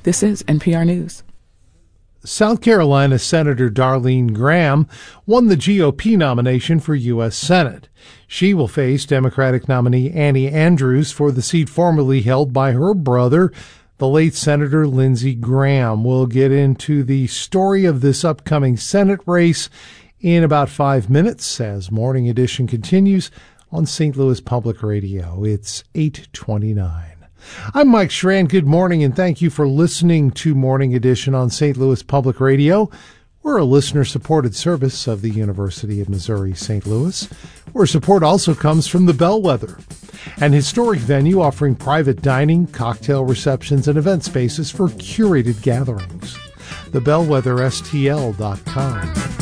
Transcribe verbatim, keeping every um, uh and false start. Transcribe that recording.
This is N P R News. South Carolina Senator Darlene Graham won the G O P nomination for U S Senate. She will face Democratic nominee Annie Andrews for the seat formerly held by her brother, the late Senator Lindsey Graham. We'll get into the story of this upcoming Senate race in about five minutes as Morning Edition continues on Saint Louis Public Radio. It's eight twenty-nine. I'm Mike Schran. Good morning, and thank you for listening to Morning Edition on Saint Louis Public Radio. We're a listener-supported service of the University of Missouri-Saint Louis, where support also comes from the Bellwether, an historic venue offering private dining, cocktail receptions, and event spaces for curated gatherings. the bellwether S T L dot com.